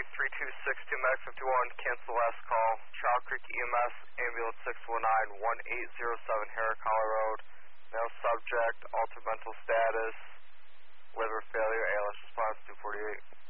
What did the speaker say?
3262 Max 51, cancel last call. Child Creek EMS, ambulance 619, 1807 Harricala Road. Male subject, altered mental status, liver failure, ALS response 248.